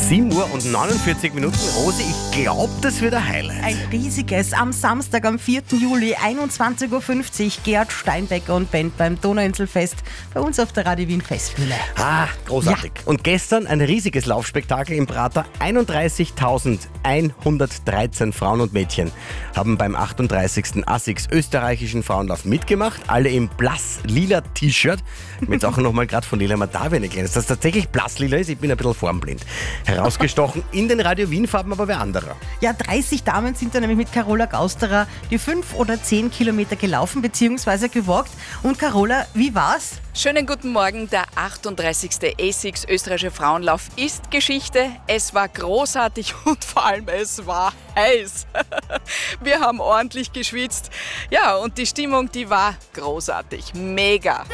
7:49 Rosi, ich glaube, das wird ein Highlight. Ein riesiges am Samstag, am 4. Juli, 21:50 Uhr. Gerd Steinbecker und Band beim Donauinselfest bei uns auf der Radio Wien Festbühne. Großartig. Ja. Und gestern ein riesiges Laufspektakel im Prater. 31.113 Frauen und Mädchen haben beim 38. ASICS österreichischen Frauenlauf mitgemacht. Alle im blass-lila T-Shirt. Ich habe jetzt auch nochmal gerade von Lila Madavi erklärt, dass das tatsächlich blass-lila ist. Ich bin ein bisschen formblind. Herausgestochen in den Radio Wien-Farben, aber wer anderer. Ja, 30 Damen sind da nämlich mit Carola Gausterer die 5 oder 10 Kilometer gelaufen bzw. gewalkt. Und Carola, wie war's? Schönen guten Morgen. Der 38. ASICS österreichische Frauenlauf ist Geschichte. Es war großartig und vor allem es war heiß. Wir haben ordentlich geschwitzt. Ja, und die Stimmung, die war großartig. Mega.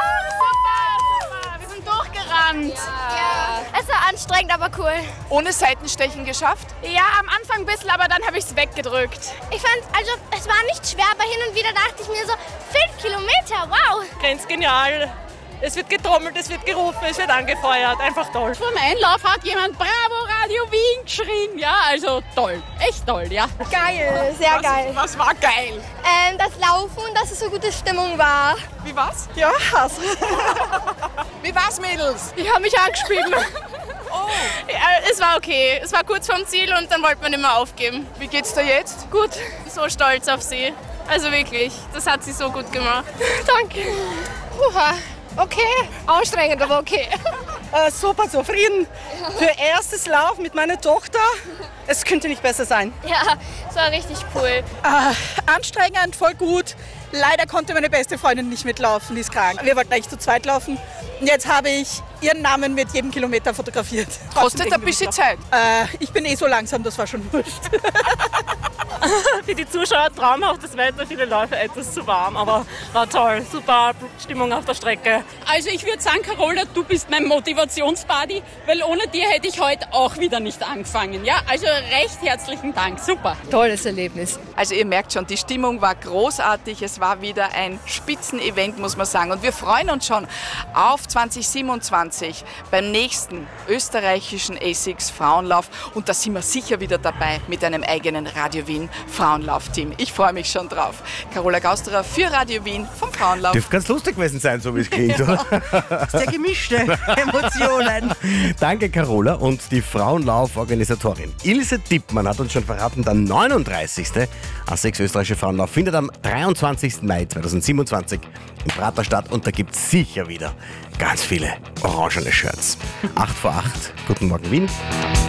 Wir sind durchgerannt. Ja. Es war anstrengend, aber cool. Ohne Seitenstechen geschafft? Ja, am Anfang ein bisschen, aber dann habe ich es weggedrückt. Ich fand, also es war nicht schwer, aber hin und wieder dachte ich mir so, 5 Kilometer, wow. Grenzgenial. Es wird getrommelt, es wird gerufen, es wird angefeuert. Einfach toll. Vom Einlauf hat jemand Bravo Radio Wien geschrien. Ja, also toll. Echt toll, ja. Geil, sehr geil. Was war geil? Das Laufen und dass es so gute Stimmung war. Wie war's? Ja, Hass. Wie war's, Mädels? Ich habe mich angeschrieben. Oh. Ja, es war okay. Es war kurz vorm Ziel und dann wollte man nicht mehr aufgeben. Wie geht's dir jetzt? Gut, so stolz auf sie. Also wirklich, das hat sie so gut gemacht. Danke. Okay, anstrengend, aber okay. Super zufrieden. Für erstes Lauf mit meiner Tochter. Es könnte nicht besser sein. Ja, es war richtig cool. Anstrengend, voll gut. Leider konnte meine beste Freundin nicht mitlaufen, die ist krank. Wir wollten eigentlich zu zweit laufen. Und jetzt habe ich ihren Namen mit jedem Kilometer fotografiert. Kostet ein bisschen Zeit. Ich bin so langsam, das war schon wurscht. Für die Zuschauer traumhaftes Wetter, viele Läufe etwas zu warm, aber war toll. Super Stimmung auf der Strecke. Also ich würde sagen, Carola, du bist mein Motivationsbuddy, weil ohne dir hätte ich heute auch wieder nicht angefangen. Ja, also recht herzlichen Dank, super. Tolles Erlebnis. Also ihr merkt schon, die Stimmung war großartig. Es war wieder ein Spitzenevent, muss man sagen. Und wir freuen uns schon auf 2027 beim nächsten österreichischen ASICS Frauenlauf. Und da sind wir sicher wieder dabei mit einem eigenen Radio Wien Frauenlaufteam. Ich freue mich schon drauf. Carola Gausterer für Radio Wien vom Frauenlauf. Dürfte ganz lustig gewesen sein, so wie es klingt, oder? Sehr gemischte Emotionen. Danke, Carola. Und die Frauenlauf-Organisatorin Ilse Dippmann hat uns schon verraten, der 39. ASICS österreichische Frauenlauf findet am 23. Mai 2027 im Prater statt und da gibt es sicher wieder ganz viele orangene Shirts. 8 vor 8. Guten Morgen, Wien.